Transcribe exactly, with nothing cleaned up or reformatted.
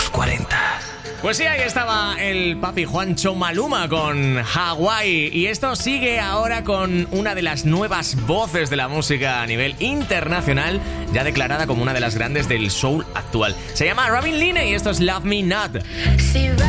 los cuarenta. Pues sí, ahí estaba el papi Juancho Maluma con Hawái. Y esto sigue ahora con una de las nuevas voces de la música a nivel internacional, ya declarada como una de las grandes del soul actual. Se llama Robin Leane y esto es Love Me Not.